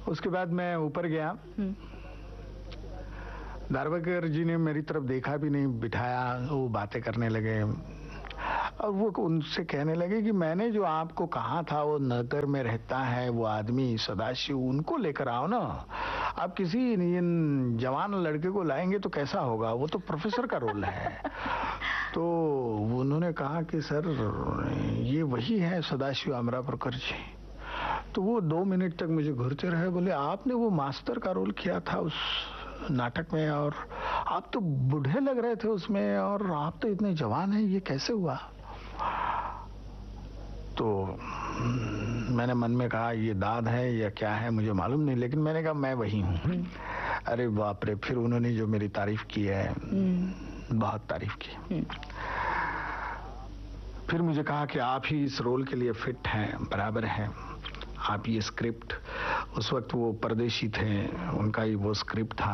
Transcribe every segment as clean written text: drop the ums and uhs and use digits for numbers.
उसके बाद मैं ऊपर गया। दारवेकर जी ने मेरी तरफ देखा भी नहीं, बिठाया, वो बातें करने लगे और वो उनसे कहने लगे कि मैंने जो आपको कहा था वो नगर में रहता है वो आदमी सदाशिव, उनको लेकर आओ ना। आप किसी जवान लड़के को लाएंगे तो कैसा होगा, वो तो प्रोफेसर का रोल है। तो उन्होंने कहा कि सर ये वही है सदाशिव अमरापुरकर जी। तो वो 2 मिनट तक मुझे घूरते रहे, बोले आपने वो मास्टर का रोल किया था उस नाटक में और आप तो बूढ़े लग रहे थे उसमें और आप तो इतने जवान हैं, ये कैसे हुआ? तो मैंने मन में कहा ये दाद है या क्या है मुझे मालूम नहीं, लेकिन मैंने कहा मैं वही हूँ। अरे बाप रे, फिर उन्होंने जो मेरी तारीफ की है, बहुत तारीफ की। फिर मुझे कहा कि आप ही इस रोल के लिए फिट हैं, बराबर हैं। आप ये स्क्रिप्ट, उस वक्त वो परदेशी थे, उनका ही वो स्क्रिप्ट था।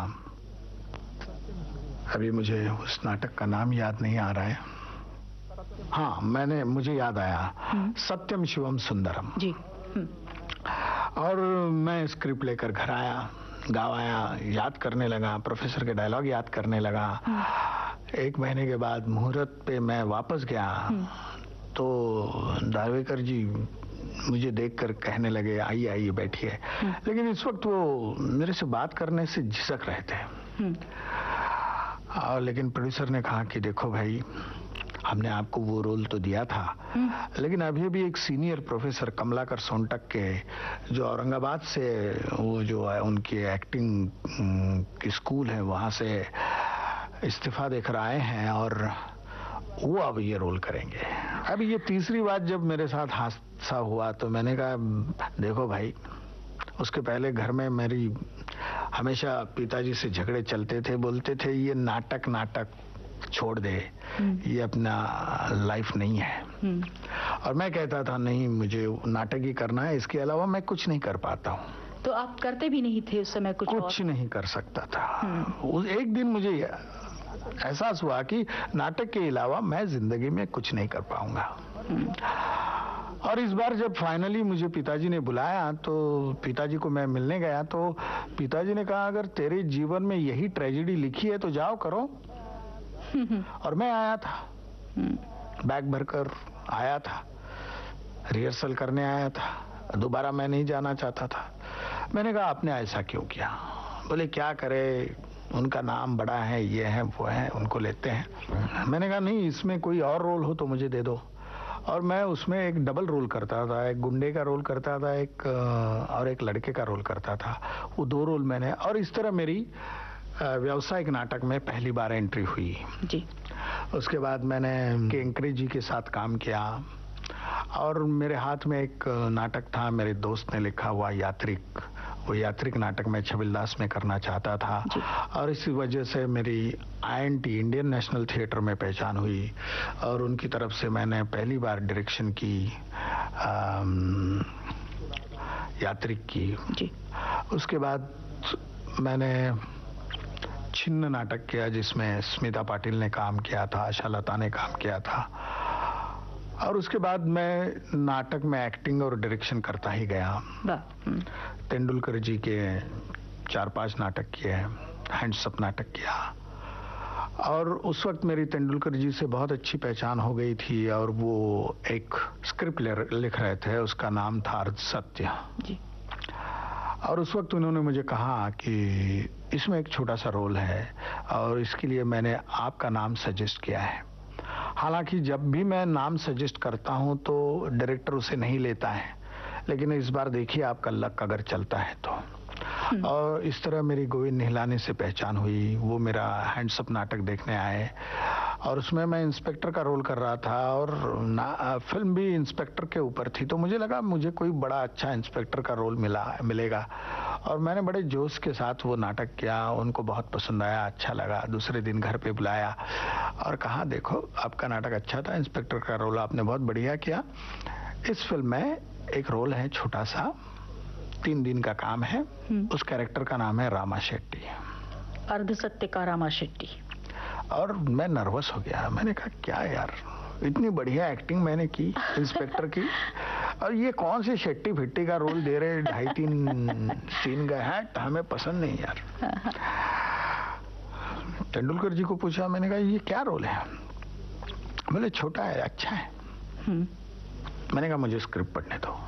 अभी मुझे उस नाटक का नाम याद नहीं आ रहा है। हाँ, मुझे याद आया, सत्यम शिवम सुंदरम जी। और मैं स्क्रिप्ट लेकर घर आया, गवाया, याद करने लगा, प्रोफेसर के डायलॉग याद करने लगा। 1 महीने के बाद मुहूर्त पे मैं वापस गया तो दारवेकर जी मुझे देखकर कहने लगे आइए आइए बैठिए। लेकिन इस वक्त वो मेरे से बात करने से झिझक रहे थे। और लेकिन प्रोड्यूसर ने कहा कि देखो भाई, हमने आपको वो रोल तो दिया था, लेकिन अभी भी एक सीनियर प्रोफेसर कमलाकर सोनटक के, जो औरंगाबाद से वो जो है उनकी एक्टिंग की स्कूल है, वहां से इस्तीफा देकर आए हैं और वो अब ये रोल करेंगे। अब ये तीसरी बात जब मेरे साथ हादसा हुआ तो मैंने कहा देखो भाई, उसके पहले घर में मेरी हमेशा पिताजी से झगड़े चलते थे, बोलते थे ये नाटक छोड़ दे, ये अपना लाइफ नहीं है। और मैं कहता था नहीं, मुझे नाटक ही करना है, इसके अलावा मैं कुछ नहीं कर पाता हूँ। तो आप करते भी नहीं थे उस समय कुछ नहीं कर सकता था। उस एक दिन मुझे एहसास हुआ कि नाटक के अलावा मैं जिंदगी में कुछ नहीं कर पाऊंगा। और इस बार जब फाइनली मुझे पिताजी ने बुलाया तो पिताजी को मैं मिलने गया तो पिताजी ने कहा अगर तेरे जीवन में यही ट्रेजेडी लिखी है तो जाओ करो। और मैं आया था, बैग भरकर आया था, रिहर्सल करने आया था, दोबारा मैं नहीं जाना चाहता था। मैंने कहा आपने ऐसा क्यों किया? बोले क्या करे, उनका नाम बड़ा है, ये है वो है, उनको लेते हैं। मैंने कहा नहीं, इसमें कोई और रोल हो तो मुझे दे दो। और मैं उसमें एक डबल रोल करता था, एक गुंडे का रोल करता था, एक लड़के का रोल करता था। वो 2 रोल मैंने, और इस तरह मेरी व्यावसायिक नाटक में पहली बार एंट्री हुई जी। उसके बाद मैंने केंकरे जी के साथ काम किया और मेरे हाथ में एक नाटक था, मेरे दोस्त ने लिखा हुआ यात्रिक। वो यात्रिक नाटक मैं छबिलदास में करना चाहता था और इसी वजह से मेरी INT इंडियन नेशनल थिएटर में पहचान हुई और उनकी तरफ से मैंने पहली बार डायरेक्शन की यात्रिक की जी। उसके बाद मैंने छिन्न नाटक किया जिसमें स्मिता पाटिल ने काम किया था, आशा लता ने काम किया था। और उसके बाद मैं नाटक में एक्टिंग और डायरेक्शन करता ही गया। तेंदुलकर जी के 4-5 नाटक किए, हैंड्स अप नाटक किया और उस वक्त मेरी तेंदुलकर जी से बहुत अच्छी पहचान हो गई थी और वो एक स्क्रिप्ट लिख रहे थे, उसका नाम था अर्ध सत्य जी। और उस वक्त उन्होंने मुझे कहा कि इसमें एक छोटा सा रोल है और इसके लिए मैंने आपका नाम सजेस्ट किया है। हालांकि जब भी मैं नाम सजेस्ट करता हूं तो डायरेक्टर उसे नहीं लेता है, लेकिन इस बार देखिए आपका लक अगर चलता है तो। और इस तरह मेरी गोविंद निहलानी से पहचान हुई। वो मेरा हैंड्स अप नाटक देखने आए और उसमें मैं इंस्पेक्टर का रोल कर रहा था और फिल्म भी इंस्पेक्टर के ऊपर थी, तो मुझे लगा मुझे कोई बड़ा अच्छा इंस्पेक्टर का रोल मिलेगा और मैंने बड़े जोश के साथ वो नाटक किया। उनको बहुत पसंद आया, अच्छा लगा। दूसरे दिन घर पे बुलाया और कहा देखो आपका नाटक अच्छा था, इंस्पेक्टर का रोल आपने बहुत बढ़िया किया। इस फिल्म में एक रोल है छोटा सा, 3 दिन का काम है, उस कैरेक्टर का नाम है रामा शेट्टी, अर्ध सत्य का रामा शेट्टी। और मैं नर्वस हो गया। मैंने कहा क्या यार, इतनी बढ़िया एक्टिंग मैंने की इंस्पेक्टर की और ये कौन सी शेट्टी फिट्टी का रोल दे रहे, 2.5-3 सीन का है, हमें पसंद नहीं यार। तेंदुलकर जी को पूछा, मैंने कहा ये क्या रोल है? बोले छोटा है, अच्छा है। मैंने कहा मुझे स्क्रिप्ट पढ़ने दो।